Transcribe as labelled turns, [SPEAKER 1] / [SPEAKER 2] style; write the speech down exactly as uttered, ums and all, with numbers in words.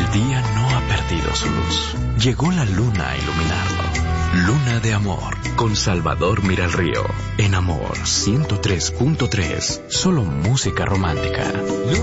[SPEAKER 1] El día no ha perdido su luz. Llegó la luna a iluminarlo. Luna de Amor, con Salvador Miralrío. En Amor ciento tres punto tres, solo música romántica.